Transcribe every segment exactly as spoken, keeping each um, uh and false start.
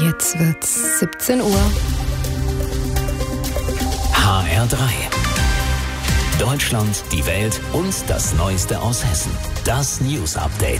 Jetzt wird's siebzehn Uhr. H R drei. Deutschland, die Welt und das Neueste aus Hessen. Das News Update.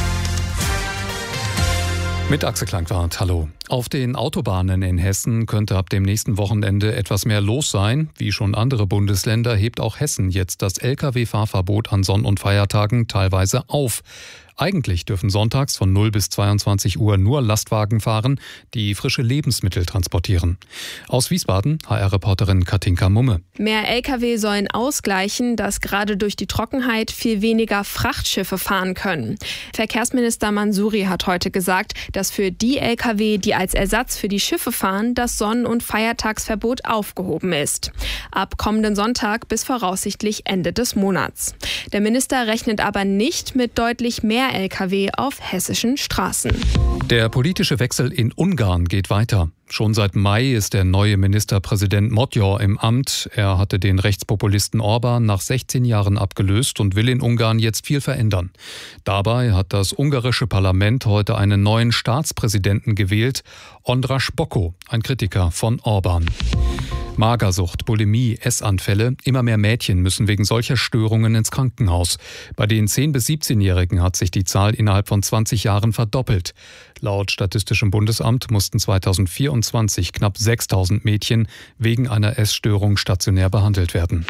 Mit Axel Klangwart, hallo. Auf den Autobahnen in Hessen könnte ab dem nächsten Wochenende etwas mehr los sein. Wie schon andere Bundesländer hebt auch Hessen jetzt das L K W-Fahrverbot an Sonn- und Feiertagen teilweise auf. Eigentlich dürfen sonntags von null bis zweiundzwanzig Uhr nur Lastwagen fahren, die frische Lebensmittel transportieren. Aus Wiesbaden H R-Reporterin Katinka Mumme. Mehr L K W sollen ausgleichen, dass gerade durch die Trockenheit viel weniger Frachtschiffe fahren können. Verkehrsminister Mansouri hat heute gesagt, dass für die L K W, die als Ersatz für die Schiffe fahren, das Sonn- und Feiertagsverbot aufgehoben ist. Ab kommenden Sonntag bis voraussichtlich Ende des Monats. Der Minister rechnet aber nicht mit deutlich mehr L K W auf hessischen Straßen. Der politische Wechsel in Ungarn geht weiter. Schon seit Mai ist der neue Ministerpräsident Magyar im Amt. Er hatte den Rechtspopulisten Orbán nach sechzehn Jahren abgelöst und will in Ungarn jetzt viel verändern. Dabei hat das ungarische Parlament heute einen neuen Staatspräsidenten gewählt, András Bokko, ein Kritiker von Orbán. Magersucht, Bulimie, Essanfälle. Immer mehr Mädchen müssen wegen solcher Störungen ins Krankenhaus. Bei den zehn- bis siebzehnjährigen hat sich die Zahl innerhalb von zwanzig Jahren verdoppelt. Laut Statistischem Bundesamt mussten zweitausendvierundzwanzig knapp sechstausend Mädchen wegen einer Essstörung stationär behandelt werden.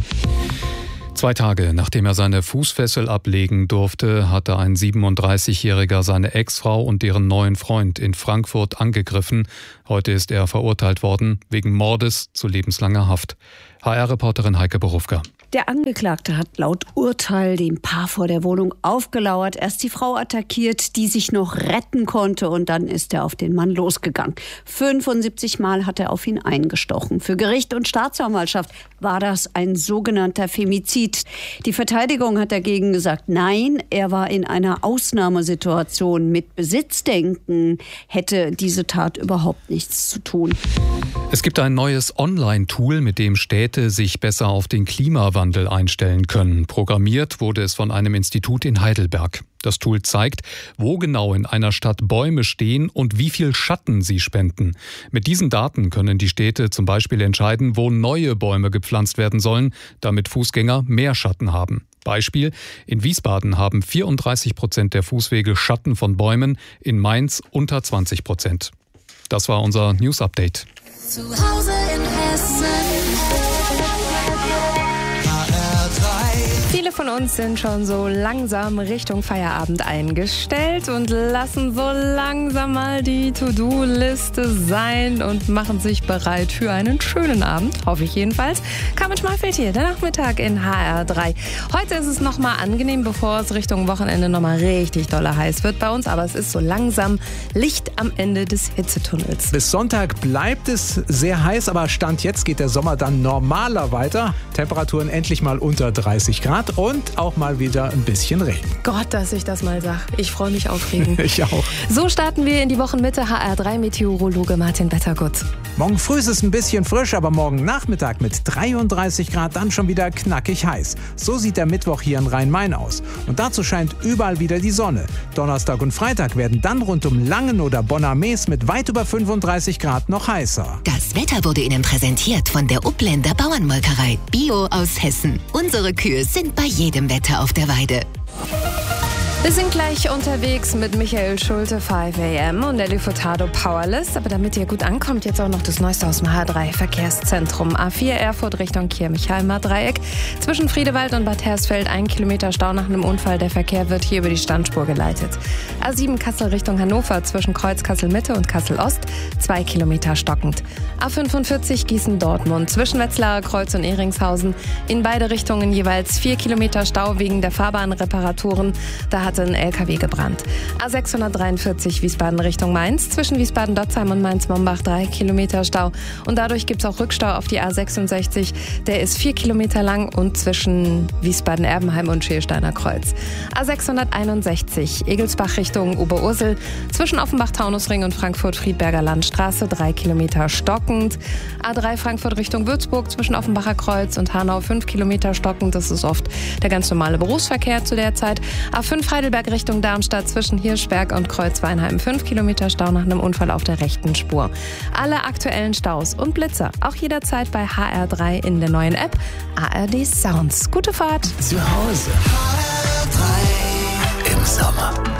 Zwei Tage nachdem er seine Fußfessel ablegen durfte, hatte ein siebenunddreißigjähriger seine Ex-Frau und deren neuen Freund in Frankfurt angegriffen. Heute ist er verurteilt worden wegen Mordes zu lebenslanger Haft. H R-Reporterin Heike Borufka. Der Angeklagte hat laut Urteil dem Paar vor der Wohnung aufgelauert, erst die Frau attackiert, die sich noch retten konnte, und dann ist er auf den Mann losgegangen. fünfundsiebzig Mal hat er auf ihn eingestochen. Für Gericht und Staatsanwaltschaft war das ein sogenannter Femizid. Die Verteidigung hat dagegen gesagt, nein, er war in einer Ausnahmesituation. Mit Besitzdenken hätte diese Tat überhaupt nichts zu tun. Es gibt ein neues Online-Tool, mit dem Städte sich besser auf den Klimawandel einstellen können. Programmiert wurde es von einem Institut in Heidelberg. Das Tool zeigt, wo genau in einer Stadt Bäume stehen und wie viel Schatten sie spenden. Mit diesen Daten können die Städte zum Beispiel entscheiden, wo neue Bäume gepflanzt werden sollen, damit Fußgänger mehr Schatten haben. Beispiel: In Wiesbaden haben vierunddreißig Prozent der Fußwege Schatten von Bäumen, in Mainz unter zwanzig Prozent. Das war unser News Update. Zu Hause in Hessen. Viele von uns sind schon so langsam Richtung Feierabend eingestellt und lassen so langsam mal die To-Do-Liste sein und machen sich bereit für einen schönen Abend, hoffe ich jedenfalls. Carmen Schmalfeld hier, der Nachmittag in H R drei. Heute ist es nochmal angenehm, bevor es Richtung Wochenende nochmal richtig dolle heiß wird bei uns, aber es ist so langsam Licht am Ende des Hitzetunnels. Bis Sonntag bleibt es sehr heiß, aber Stand jetzt geht der Sommer dann normaler weiter. Temperaturen endlich mal unter dreißig Grad. Und auch mal wieder ein bisschen Regen. Gott, dass ich das mal sage. Ich freue mich auf Regen. Ich auch. So starten wir in die Wochenmitte. H R drei Meteorologe Martin Bettergut. Morgen früh ist es ein bisschen frisch, aber morgen Nachmittag mit dreiunddreißig Grad dann schon wieder knackig heiß. So sieht der Mittwoch hier in Rhein-Main aus. Und dazu scheint überall wieder die Sonne. Donnerstag und Freitag werden dann rund um Langen oder Bonn-am-Mees mit weit über fünfunddreißig Grad noch heißer. Das Wetter wurde Ihnen präsentiert von der Upländer Bauernmolkerei. Bio aus Hessen. Unsere Kühe sind bei jedem Wetter auf der Weide. Wir sind gleich unterwegs mit Michael Schulte, fünf A M und Nelly Furtado Powerless. Aber damit ihr gut ankommt, jetzt auch noch das Neueste aus dem H drei Verkehrszentrum. A vier Erfurt Richtung Kirchheimer Dreieck. Zwischen Friedewald und Bad Hersfeld ein Kilometer Stau nach einem Unfall. Der Verkehr wird hier über die Standspur geleitet. A sieben Kassel Richtung Hannover zwischen Kreuz Kassel Mitte und Kassel Ost. Zwei Kilometer stockend. A fünfundvierzig Gießen Dortmund zwischen Wetzlarer Kreuz und Ehringshausen. In beide Richtungen jeweils vier Kilometer Stau wegen der Fahrbahnreparaturen. Da hat hatte ein L K W gebrannt. A sechshundertdreiundvierzig Wiesbaden Richtung Mainz, zwischen Wiesbaden-Dotzheim und Mainz-Mombach drei Kilometer Stau. Und dadurch gibt es auch Rückstau auf die A sechsundsechzig. Der ist vier Kilometer lang und zwischen Wiesbaden-Erbenheim und Schälsteiner Kreuz. A sechshunderteinundsechzig Egelsbach Richtung Oberursel, zwischen Offenbach-Taunusring und Frankfurt-Friedberger Landstraße drei Kilometer stockend. A drei Frankfurt Richtung Würzburg, zwischen Offenbacher Kreuz und Hanau fünf Kilometer stockend. Das ist oft der ganz normale Berufsverkehr zu der Zeit. A fünf Heidelberg Richtung Darmstadt zwischen Hirschberg und Kreuzweinheim. fünf Kilometer Stau nach einem Unfall auf der rechten Spur. Alle aktuellen Staus und Blitzer auch jederzeit bei H R drei in der neuen App A R D Sounds. Gute Fahrt. Zu Hause. H R drei im Sommer.